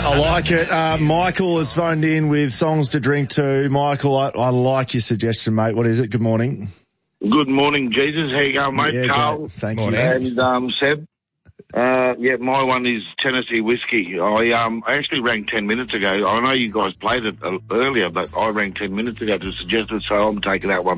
I like it. Michael has phoned in with songs to drink to. Michael, I like your suggestion, mate. What is it? Good morning. Good morning, Jesus. How you going, mate? Yeah, Carl. great. Thank you. And Seb. My one is Tennessee Whiskey. I actually rang 10 minutes ago. I know you guys played it earlier, but I rang 10 minutes ago to suggest it, so I'm taking that one.